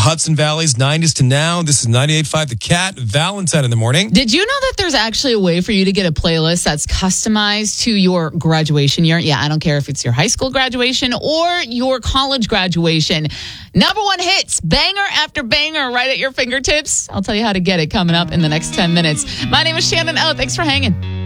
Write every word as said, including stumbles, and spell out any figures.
Hudson Valley's nineties to now. This is ninety-eight point five The Cat, Valentine in the morning. Did you know that there's actually a way for you to get a playlist that's customized to your graduation year? Yeah, I don't care if it's your high school graduation or your college graduation. Number one hits, banger after banger, right at your fingertips. I'll tell you how to get it coming up in the next ten minutes. My name is Shannon O. Thanks for hanging.